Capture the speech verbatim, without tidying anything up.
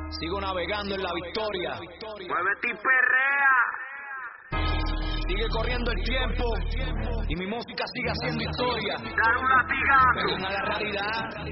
Sigo navegando en la victoria. Muévete y perrea. Sigue corriendo el tiempo y mi música sigue haciendo historia. Dar un latigazo. Vengan a la realidad.